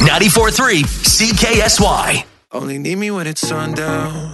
94.3 CKSY. Only need me when it's sundown.